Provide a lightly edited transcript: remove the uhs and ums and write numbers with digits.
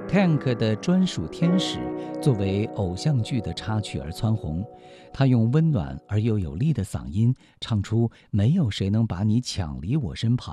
Tank 的专属天使作为偶像剧的插曲而蹿红，他用温暖而又有力的嗓音唱出"没有谁能把你抢离我身旁"。